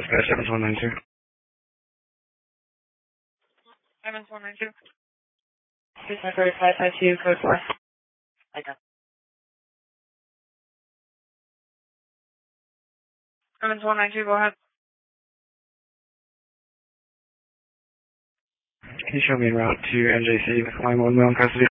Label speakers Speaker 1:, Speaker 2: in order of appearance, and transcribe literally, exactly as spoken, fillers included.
Speaker 1: Dispatch Evans one nine two.
Speaker 2: Evans one nine two. This is my first five five two, code four. I got. Evans one nine two, go ahead.
Speaker 1: Can you show me en route to N J C with line one male in custody?